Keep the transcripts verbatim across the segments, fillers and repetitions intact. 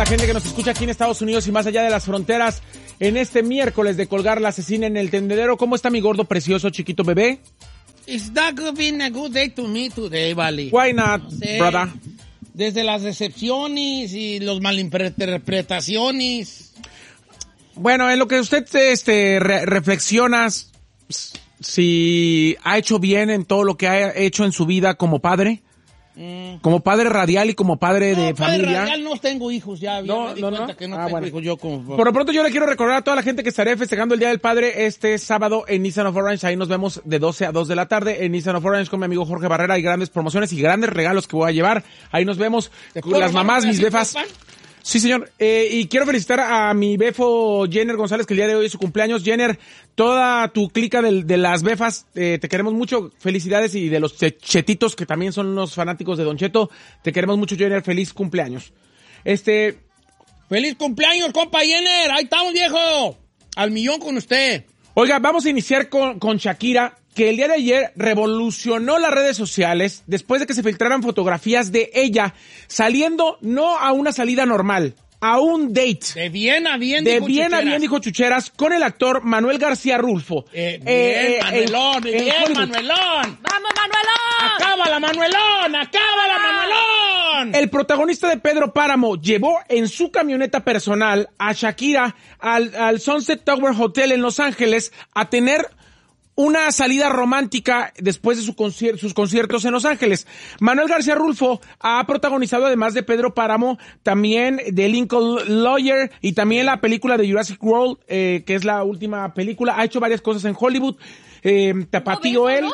la gente que nos escucha aquí en Estados Unidos y más allá de las fronteras en este miércoles de colgar la asesina en el tendedero. ¿Cómo está mi gordo, precioso, chiquito bebé? It's not been a good day to me today, vale. Why not, no sé, brother? Desde las decepciones y los malinterpretaciones. Bueno, en lo que usted este, re reflexiona si ha hecho bien en todo lo que ha hecho en su vida como padre. Mm. Como padre radial y como padre no, de padre familia. Radial no tengo hijos ya. ya no, me di no, cuenta no. que no ah, tengo bueno. hijos yo como... Por lo pronto yo le quiero recordar a toda la gente que estaré festejando el Día del Padre este sábado en Nissan of Orange. Ahí nos vemos de doce a dos de la tarde en Nissan of Orange con mi amigo Jorge Barrera. Hay grandes promociones y grandes regalos que voy a llevar. Ahí nos vemos con las mamás, mis befas. Sí, señor. Eh, y quiero felicitar a mi befo Jenner González, que el día de hoy es su cumpleaños. Jenner, toda tu clica de, de las befas, eh, te queremos mucho. Felicidades. Y de los chetitos, que también son unos fanáticos de Don Cheto, te queremos mucho, Jenner. Feliz cumpleaños. Este... ¡Feliz cumpleaños, compa Jenner! ¡Ahí estamos, viejo! Al millón con usted. Oiga, vamos a iniciar con, con Shakira, que el día de ayer revolucionó las redes sociales después de que se filtraran fotografías de ella saliendo no a una salida normal, a un date. De bien a bien, de dijo bien Chucheras. a bien, dijo Chucheras, con el actor Manuel García Rulfo. Eh, bien, eh, Manuelón, en, bien, en Manuelón. ¡Vamos, Manuelón! ¡Acábala, Manuelón! ¡Acábala, Manuelón! El protagonista de Pedro Páramo llevó en su camioneta personal a Shakira al, al Sunset Tower Hotel en Los Ángeles a tener una salida romántica después de su concier- sus conciertos en Los Ángeles. Manuel García Rulfo ha protagonizado, además de Pedro Páramo, también de Lincoln Lawyer y también la película de Jurassic World, eh, que es la última película. Ha hecho varias cosas en Hollywood. Eh, Tapatío él. ¿No?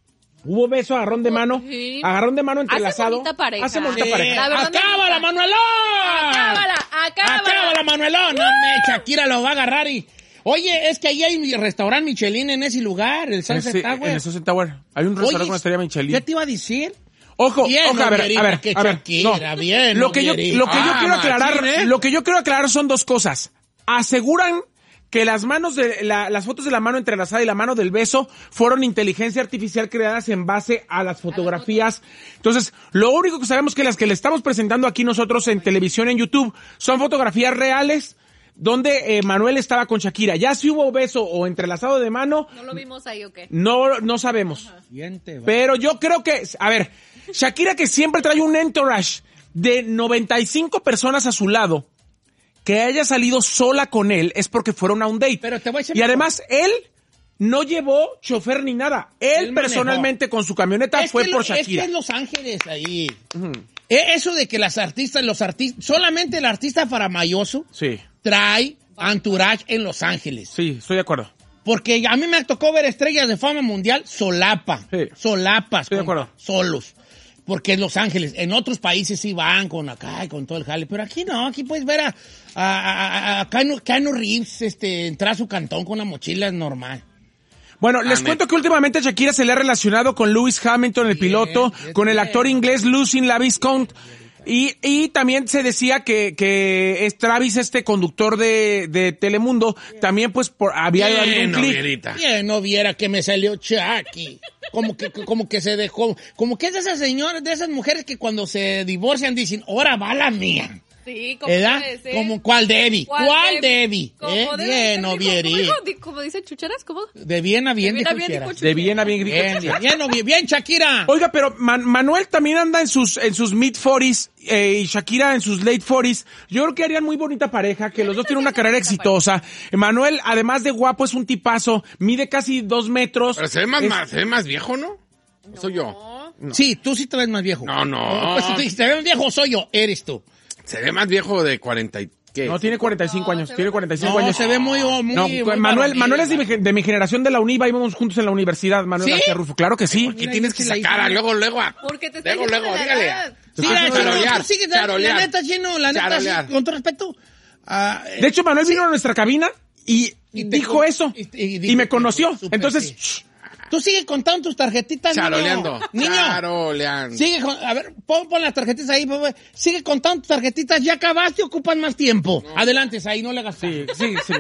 Hubo beso, agarrón de mano, sí. agarrón de mano entrelazado. Hace bonita pareja. Hace bonita Sí. pareja. ¡Acábala, Manuelón! ¡Acábala, acábala! ¡Acábala, Manuelón! No, me, Shakira lo va a agarrar y... Oye, es que ahí hay un restaurante Michelin en ese lugar, el Sunset sí, Tower. En el Sunset Tower. Hay un restaurante con estrella Michelin. ¿Qué te iba a decir? Ojo, bien, ojo, a ver, a ver, a ver. Shakira, no. bien, lo que yo, lo que yo ah, quiero aclarar, machín, ¿eh? lo que yo quiero aclarar son dos cosas. Aseguran que las manos de la, las fotos de la mano entrelazada y la mano del beso fueron inteligencia artificial creadas en base a las fotografías. Entonces, lo único que sabemos que las que le estamos presentando aquí nosotros en televisión, en YouTube, son fotografías reales donde eh, Manuel estaba con Shakira. Ya si hubo beso o entrelazado de mano. ¿No lo vimos ahí o qué? No, no sabemos. Pero yo creo que, a ver, Shakira, que siempre trae un entourage de noventa y cinco personas a su lado, que haya salido sola con él es porque fueron a un date. Pero te voy a decir y además, él no llevó chofer ni nada. Él, Él personalmente manejó. con su camioneta es fue que por lo, Shakira. Es que es Los Ángeles ahí. Uh-huh. Eso de que las artistas, los artistas, solamente el artista faramayoso sí. trae entourage en Los Ángeles. Sí, estoy de acuerdo. Porque a mí me tocó ver estrellas de fama mundial solapa. Sí. Solapas. Estoy de acuerdo. Solos. Porque en Los Ángeles, en otros países sí van con acá y con todo el jale, pero aquí no, aquí puedes ver a, a, a, a Keanu, Keanu Reeves este, entrar a su cantón con la mochila normal. Bueno, les cuento que últimamente Shakira se le ha relacionado con Lewis Hamilton, el bien, piloto, bien, con el actor inglés Lucien Laviscount. Y, y también se decía que, que es Travis, este conductor de, de Telemundo, también pues por, había dado un no clic. Bien, no viera que me salió Chucky. Como que, como que se dejó, como que es de esas señoras, de esas mujeres que cuando se divorcian dicen, ahora va la mía. Sí, como ¿verdad? debe ser. Como cuál Debbie. ¿Cuál, ¿Cuál Debbie? Debbie? ¿Eh? Bien, no vieri. ¿Cómo dice Chucheras? ¿Cómo? De bien a bien, de bien, dijo a bien, dijo De bien a bien, dijo bien, bien, bien, bien, bien, Shakira. Oiga, pero Man- Manuel también anda en sus en sus mid forties eh, y Shakira en sus late forties. Yo creo que harían muy bonita pareja, que los dos tienen una carrera exitosa. Manuel, además de guapo, es un tipazo, mide casi dos metros. Pero se ve más, es... más, se ve más viejo, ¿no? No. Soy yo. No. Sí, tú sí te ves más viejo. No, no. Pues si te ves más viejo, soy yo, eres tú. Se ve más viejo de cuarenta y... ¿qué? No, tiene cuarenta y cinco No, años, se tiene ve- cuarenta y cinco No, años. se ve muy, muy, No, muy Manuel, varonil, Manuel es de mi, gen- de mi generación de la UNIVA, íbamos juntos en la universidad, Manuel ¿Sí? García Rulfo. Claro que sí. ¿Por qué tienes que sacar a luego, luego a... Porque te está Luego, diciendo luego, la dígale. edad. Sí, Ajá, Chino, charolear, tú sigue, la, charolear. la neta, Chino, la neta, Charolear. sí, con todo respeto. ah, eh, De hecho, Manuel vino a nuestra cabina y, Y te dijo con- eso. y- Y, y dijo me que conoció. súper Entonces, sí. shh, Tú sigue contando tus tarjetitas, Charoleando. niño. Niño. Charoleando. Sigue con, a ver, pon, pon las tarjetitas ahí, por favor. Sigue contando tus tarjetitas, ya acabaste, ocupan más tiempo. No. Adelante, ahí no le hagas. sí, sí, señor.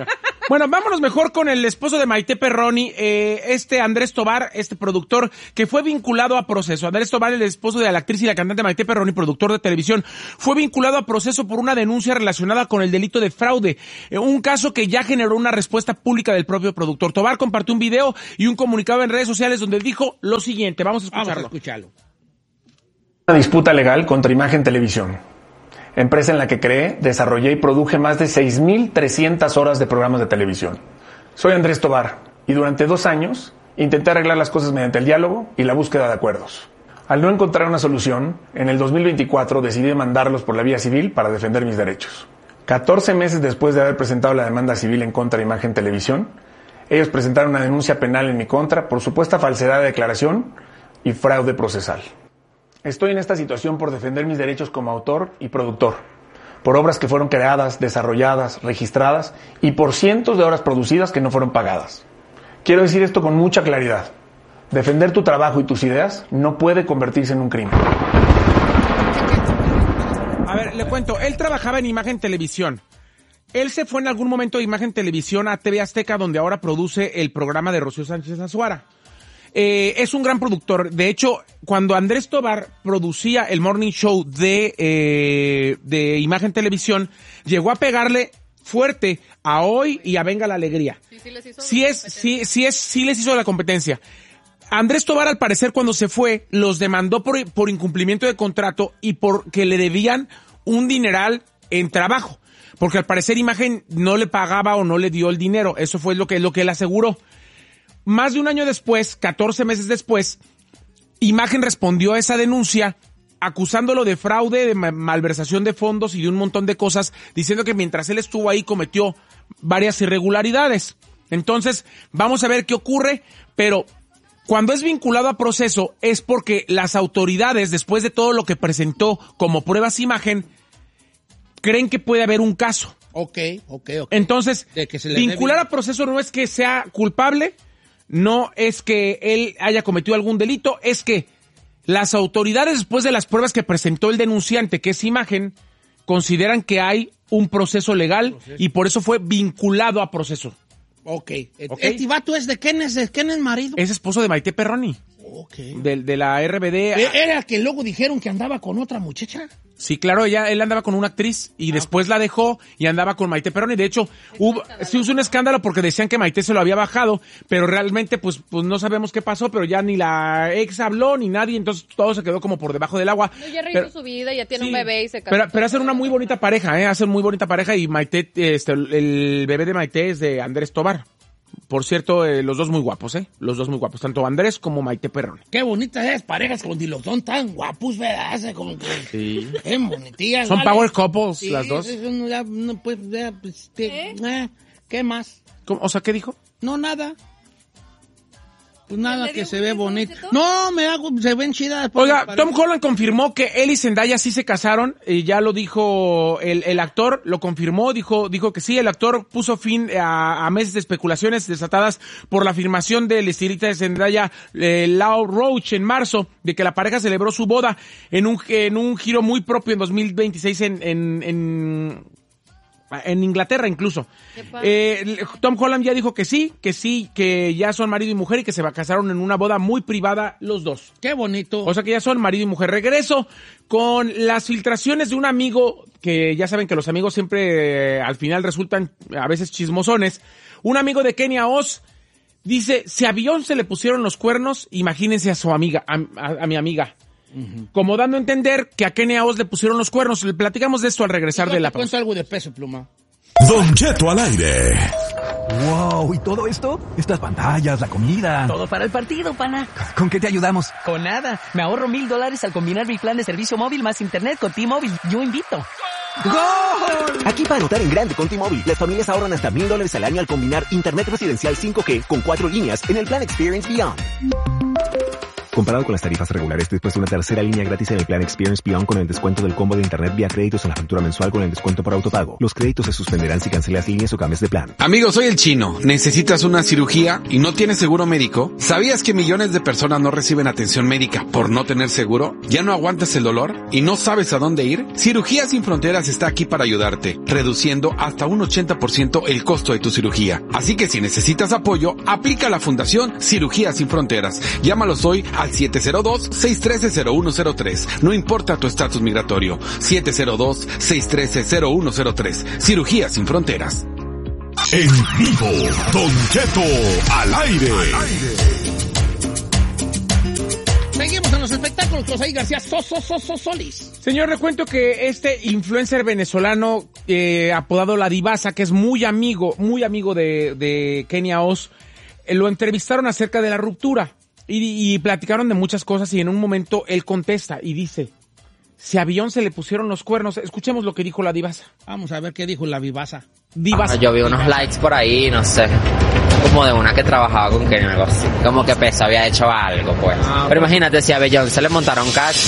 Bueno, vámonos mejor con el esposo de Maite Perroni, eh, este Andrés Tobar, este productor que fue vinculado a proceso. Andrés Tobar, el esposo de la actriz y la cantante Maite Perroni, productor de televisión, fue vinculado a proceso por una denuncia relacionada con el delito de fraude, eh, un caso que ya generó una respuesta pública del propio productor. Tobar compartió un video y un comunicado en redes sociales donde dijo lo siguiente. Vamos a escucharlo. Vamos a escucharlo. Una disputa legal contra Imagen Televisión, empresa en la que creé, desarrollé y produje más de seis mil trescientas horas de programas de televisión. Soy Andrés Tobar y durante dos años intenté arreglar las cosas mediante el diálogo y la búsqueda de acuerdos. Al no encontrar una solución, en el dos mil veinticuatro decidí demandarlos por la vía civil para defender mis derechos. catorce meses después de haber presentado la demanda civil en contra de Imagen Televisión, ellos presentaron una denuncia penal en mi contra por supuesta falsedad de declaración y fraude procesal. Estoy en esta situación por defender mis derechos como autor y productor, por obras que fueron creadas, desarrolladas, registradas y por cientos de horas producidas que no fueron pagadas. Quiero decir esto con mucha claridad. Defender tu trabajo y tus ideas no puede convertirse en un crimen. A ver, le cuento, él trabajaba en Imagen Televisión. Él se fue en algún momento de Imagen Televisión a T V Azteca, donde ahora produce el programa de Rocío Sánchez Azuara. Eh, es un gran productor. De hecho, cuando Andrés Tobar producía el Morning Show de, eh, de Imagen Televisión, llegó a pegarle fuerte a Hoy y a Venga la Alegría. Sí, sí les hizo sí es, sí, sí es, sí les hizo la competencia. Andrés Tobar, al parecer, cuando se fue, los demandó por, por incumplimiento de contrato y porque le debían un dineral en trabajo. Porque al parecer Imagen no le pagaba o no le dio el dinero. Eso fue lo que, lo que él aseguró. Más de un año después, catorce meses después, Imagen respondió a esa denuncia acusándolo de fraude, de malversación de fondos y de un montón de cosas, diciendo que mientras él estuvo ahí cometió varias irregularidades. Entonces, vamos a ver qué ocurre, pero cuando es vinculado a proceso es porque las autoridades, después de todo lo que presentó como pruebas Imagen, creen que puede haber un caso. Ok, ok, ok. Entonces, de que se le vincular debe... a proceso no es que sea culpable, no es que él haya cometido algún delito, es que las autoridades, después de las pruebas que presentó el denunciante, que es Imagen, consideran que hay un proceso legal proceso. Y por eso fue vinculado a proceso. Ok. okay. ¿Este vato es de quién es, de quién es marido? Es esposo de Maite Perroni. Ok. De, de la R B D. ¿Era que luego dijeron que andaba con otra muchacha? Sí, claro, ella, él andaba con una actriz y ah, después okay. la dejó y andaba con Maite Perroni. De hecho, hubo, sí hubo un escándalo porque decían que Maite se lo había bajado, pero realmente pues, pues no sabemos qué pasó, pero ya ni la ex habló ni nadie, entonces todo se quedó como por debajo del agua. No, ya rehizo pero, su vida, ya tiene sí, un bebé y se casó. Pero, pero hacen una muy bonita pareja, eh, hacen muy bonita pareja y Maite, este, el bebé de Maite es de Andrés Tobar. Por cierto, eh, los dos muy guapos, ¿eh? Los dos muy guapos, tanto Andrés como Maite Perroni. Qué bonitas esas parejas, como los son tan guapos, ¿verdad? Como que... Sí. Qué bonitillas. Son vale. power couples, sí, las dos. Eso ya, no, pues, ya, pues, ¿Eh? Eh, ¿qué más? ¿Cómo? O sea, ¿qué dijo? No, nada. Pues nada, que se ve bonito. No, me hago, se ven chidas. Oiga, Tom Holland confirmó que él y Zendaya sí se casaron, y ya lo dijo el, el actor, lo confirmó, dijo, dijo que sí, el actor puso fin a, a meses de especulaciones desatadas por la afirmación del estilista de Zendaya, eh, Lau Roach, en marzo, de que la pareja celebró su boda en un, en un giro muy propio en dos mil veintiséis en, en, en En Inglaterra incluso. Eh, Tom Holland ya dijo que sí, que sí, que ya son marido y mujer y que se casaron en una boda muy privada los dos. Qué bonito. O sea que ya son marido y mujer. Regreso con las filtraciones de un amigo, que ya saben que los amigos siempre eh, al final resultan a veces chismosones. Un amigo de Kenia Oz dice, si a Beyoncé le pusieron los cuernos, imagínense a su amiga, a, a, a mi amiga. Uh-huh. Como dando a entender que a Kenia Oz le pusieron los cuernos. Le platicamos de esto al regresar de la pausa. Cuento algo de Peso Pluma. Don Cheto al aire. Wow, ¿y todo esto? Estas pantallas, la comida. Todo para el partido, pana. ¿Con qué te ayudamos? Con nada. Me ahorro mil dólares al combinar mi plan de servicio móvil más internet con T-Mobile. Yo invito. ¡Gol! Aquí para anotar en grande con T-Mobile, las familias ahorran hasta mil dólares al año al combinar internet residencial cinco G con cuatro líneas en el plan Experience Beyond. Comparado con las tarifas regulares, después de una tercera línea gratis en el plan Experience Beyond con el descuento del combo de internet vía créditos en la factura mensual con el descuento por autopago. Los créditos se suspenderán si cancelas líneas o cambias de plan. Amigo, soy el Chino. ¿Necesitas una cirugía y no tienes seguro médico? ¿Sabías que millones de personas no reciben atención médica por no tener seguro? ¿Ya no aguantas el dolor y no sabes a dónde ir? Cirugías Sin Fronteras está aquí para ayudarte, reduciendo hasta un ochenta por ciento el costo de tu cirugía. Así que si necesitas apoyo, aplica a la Fundación Cirugías Sin Fronteras. Llámalos hoy al siete cero dos, seis uno tres, cero uno cero tres. No importa tu estatus migratorio. siete cero dos, seis uno tres, cero uno cero tres. Cirugías Sin Fronteras. En vivo, Don Cheto al aire. Seguimos en los espectáculos con José García Soso Soso Solís. Señor, le cuento que este influencer venezolano eh, apodado La Divasa, que es muy amigo, muy amigo de, de Kenia Oz, eh, lo entrevistaron acerca de la ruptura y, y platicaron de muchas cosas y en un momento él contesta y dice, si a Beyoncé le pusieron los cuernos, escuchemos lo que dijo La Divasa. Vamos a ver qué dijo La Divasa. Divasa. Ah, yo vi unos likes por ahí, no sé, como de una que trabajaba con Kenia, algo así. Como que Peso había hecho algo, pues. Ah, pero imagínate si a Beyoncé le montaron cachos.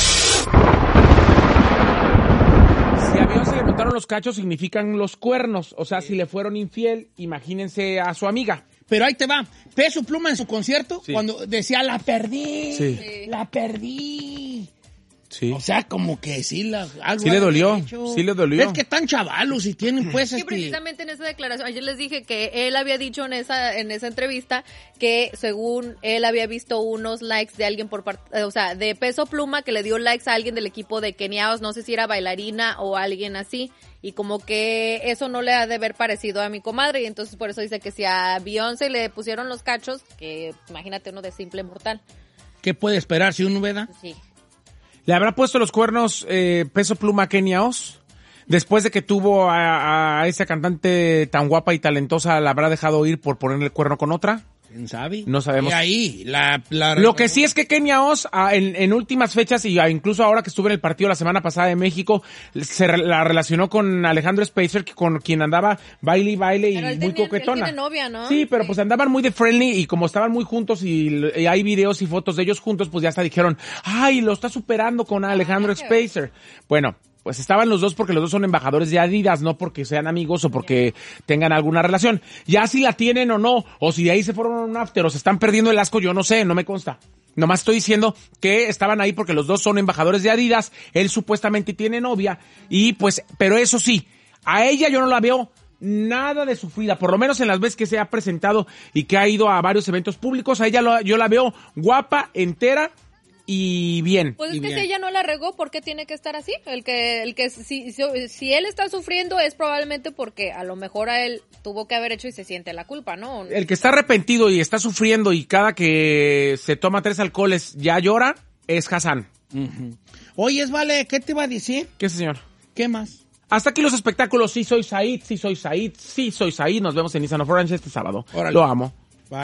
Si a Beyoncé le montaron los cachos significan los cuernos. O sea, si le fueron infiel, imagínense a su amiga. Pero ahí te va. Peso Pluma en su concierto, sí, cuando decía, la perdí, sí, la perdí. Sí. O sea, como que sí, la, algo sí le dolió, sí le dolió. Es que están chavalos y tienen pues... Sí, este... precisamente en esa declaración, ayer les dije que él había dicho en esa en esa entrevista que según él había visto unos likes de alguien por parte, o sea, de Peso Pluma que le dio likes a alguien del equipo de Kenia Oz, no sé si era bailarina o alguien así, y como que eso no le ha de haber parecido a mi comadre, y entonces por eso dice que si a Beyoncé le pusieron los cachos, que imagínate uno de simple mortal. ¿Qué puede esperar si uno veda? Sí. ¿Le habrá puesto los cuernos eh, Peso Pluma a Kenia Oz? Después de que tuvo a, a esa cantante tan guapa y talentosa, ¿la habrá dejado ir por ponerle el cuerno con otra? ¿Quién sabe? No sabemos. Y ahí, la, la... Lo que sí es que Kenia Oz, en, en últimas fechas, y incluso ahora que estuve en el partido la semana pasada de México, se la relacionó con Alejandro Spacer, con quien andaba baile y baile pero y él muy tenía, coquetona. Él tiene novia, ¿no? Sí, pero sí. pues andaban muy de friendly y como estaban muy juntos y, y hay videos y fotos de ellos juntos, pues ya hasta dijeron, ay, lo está superando con Alejandro ay, Spacer. Bueno, pues estaban los dos porque los dos son embajadores de Adidas, no porque sean amigos o porque tengan alguna relación. Ya si la tienen o no, o si de ahí se fueron a un after o se están perdiendo el asco, yo no sé, no me consta. Nomás estoy diciendo que estaban ahí porque los dos son embajadores de Adidas, él supuestamente tiene novia y pues, pero eso sí, a ella yo no la veo nada de sufrida, por lo menos en las veces que se ha presentado y que ha ido a varios eventos públicos, a ella lo, yo la veo guapa, entera, y bien. Pues es y que bien. Si ella no la regó, ¿por qué tiene que estar así? El que, el que si, si, si él está sufriendo es probablemente porque a lo mejor a él tuvo que haber hecho y se siente la culpa, ¿no? El que está arrepentido y está sufriendo y cada que se toma tres alcoholes ya llora, es Hassan. Uh-huh. Oye, Vale, ¿qué te iba a decir? ¿Qué, señor? ¿Qué más? Hasta aquí los espectáculos. Sí soy Said, sí soy Said, sí soy Said. Nos vemos en Nissan of Orange este sábado. Órale. Lo amo. Bye.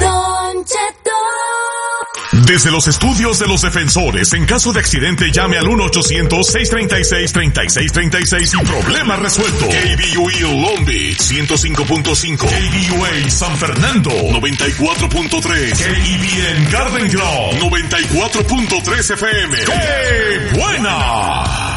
Desde los estudios de los defensores, en caso de accidente llame al uno ochocientos, seis treinta y seis, treinta y seis treinta y seis y problema resuelto. K B U E Long Beach, ciento cinco punto cinco. K B U A San Fernando, noventa y cuatro punto tres. K E B N Garden Grove, noventa y cuatro punto tres F M. ¡Qué buena!